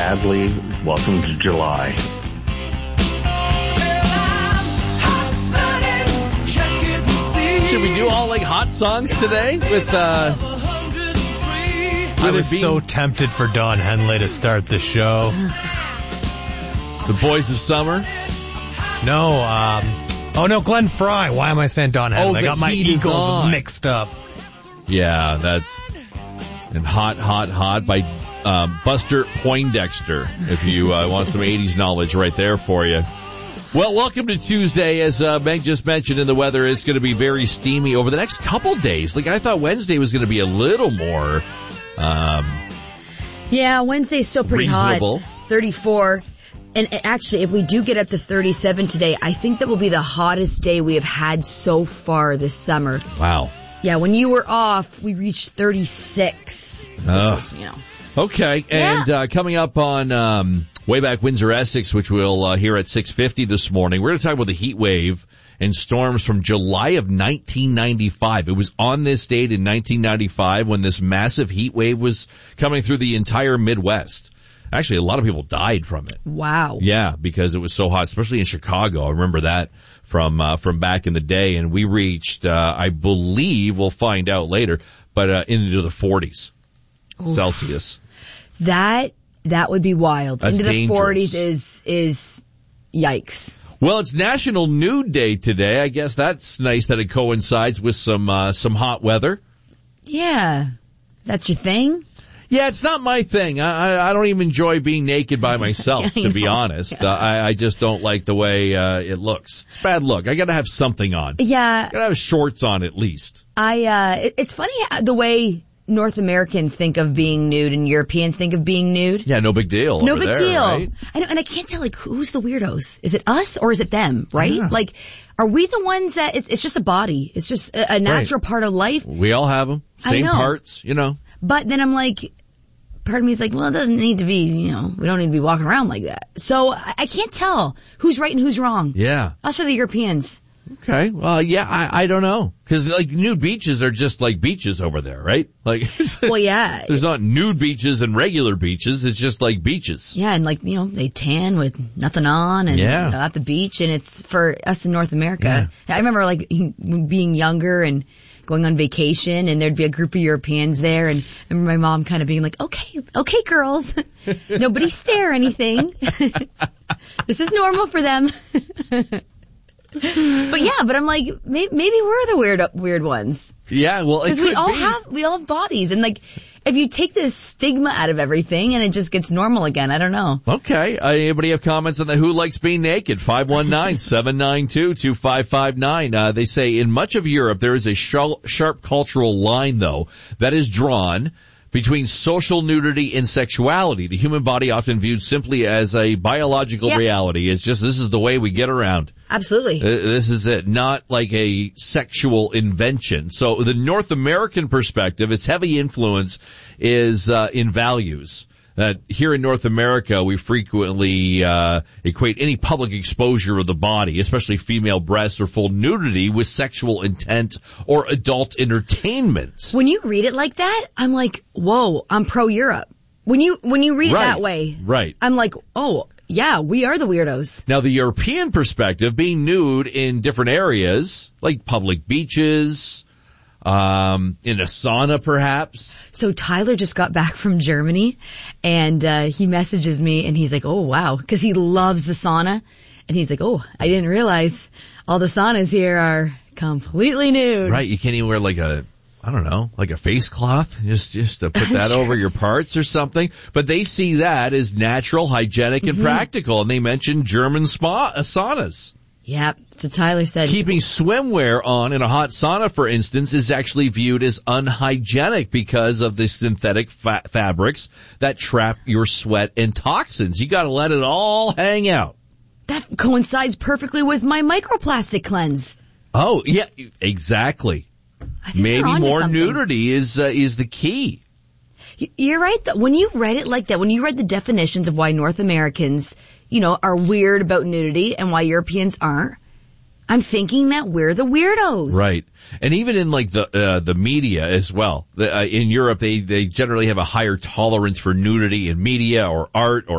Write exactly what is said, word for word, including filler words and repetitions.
Hadley. Welcome to July. Should we do all like hot songs today with uh I was being... so tempted for Don Henley to start the show. The Boys of Summer? No, um oh no, Glenn Fry. Why am I saying Don Henley? Oh, I got my Eagles mixed up. Yeah, that's and Hot Hot Hot by um, Buster Poindexter, if you uh, want some eighties knowledge right there for you. Well, welcome to Tuesday. As uh, Meg just mentioned in the weather, it's going to be very steamy over the next couple days. Like, I thought Wednesday was going to be a little more um Yeah, Wednesday's still pretty reasonable. hot. thirty-four. And actually, if we do get up to thirty-seven today, I think that will be the hottest day we have had so far this summer. Wow. Yeah, when you were off, we reached thirty-six. Oh. Was, you know. Okay, and yeah. uh, coming up on um, Way Back Windsor, Essex, which we'll uh, hear at six fifty this morning, we're going to talk about the heat wave and storms from July of nineteen ninety-five. It was on this date in nineteen ninety-five when this massive heat wave was coming through the entire Midwest. Actually, a lot of people died from it. Wow. Yeah, because it was so hot, especially in Chicago. I remember that from uh, from back in the day, and we reached, uh, I believe, we'll find out later, but uh, into the forties Oof. Celsius. That that would be wild. That's into the dangerous. forties is is yikes. Well, it's National Nude Day today. I guess that's nice that it coincides with some uh, some hot weather. Yeah, that's your thing. Yeah, it's not my thing. I, I, I don't even enjoy being naked by myself, to be honest. Yeah. Uh, I, I just don't like the way uh, it looks. It's a bad look. I got to have something on. Yeah. Got to have shorts on at least. I. Uh, it, it's funny how, the way North Americans think of being nude and Europeans think of being nude. Yeah, no big deal. No over big there, deal. Right? I know, and I can't tell, like, who's the weirdos? Is it us or is it them, right? Yeah. Like, are we the ones that, it's, it's just a body. It's just a, a natural right. part of life. We all have them. Same I know. parts, you know. But then I'm like, part of me is like, well, it doesn't need to be, you know, we don't need to be walking around like that. So I, I can't tell who's right and who's wrong. Yeah. Us or the Europeans. Okay. Well, yeah, I, I don't know. Because, like, nude beaches are just like beaches over there, right? Like, well, yeah. There's not nude beaches and regular beaches. It's just like beaches. Yeah, and like, you know, they tan with nothing on and yeah. you know, at the beach, and it's for us in North America. Yeah. I remember, like, being younger and going on vacation, and there'd be a group of Europeans there, and I remember my mom kind of being like, okay, okay, girls, nobody stare or anything. This is normal for them. But yeah, but I'm like, maybe, maybe we're the weird, weird ones. Yeah, well, it because we could all be. have, we all have bodies, and like, if you take this stigma out of everything and it just gets normal again, I don't know. Okay, uh, anybody have comments on the Who Likes Being Naked? five one nine, seven nine two, two five five nine. Uh, they say in much of Europe there is a sharp, sharp cultural line, though, that is drawn between social nudity and sexuality. The human body often viewed simply as a biological yep. reality. It's just, this is the way we get around. Absolutely. Uh, this is it, not like a sexual invention. So the North American perspective, its heavy influence is uh, in values. That here in North America, we frequently uh, equate any public exposure of the body, especially female breasts or full nudity, with sexual intent or adult entertainment. When you read it like that, I'm like, whoa, I'm pro-Europe. When you when you read right. it that way, right. I'm like, oh, yeah, we are the weirdos. Now, the European perspective, being nude in different areas, like public beaches, um, in a sauna perhaps. So Tyler just got back from Germany, and uh, he messages me, and he's like, oh, wow, because he loves the sauna. And he's like, oh, I didn't realize all the saunas here are completely nude. Right, you can't even wear like a, I don't know, like a face cloth, just just to put that sure. over your parts or something. But they see that as natural, hygienic, and mm-hmm. practical, and they mention German spa uh, saunas. Yeah, so Tyler said... Keeping swimwear on in a hot sauna, for instance, is actually viewed as unhygienic because of the synthetic fa- fabrics that trap your sweat and toxins. You gotta let it all hang out. That coincides perfectly with my microplastic cleanse. Oh, yeah, exactly. Maybe more something. nudity is uh, is the key. You're right. When you read it like that, when you read the definitions of why North Americans, you know, are weird about nudity and why Europeans aren't, I'm thinking that we're the weirdos. Right. And even in like the uh, the media as well. The, uh, in Europe, they, they generally have a higher tolerance for nudity in media or art or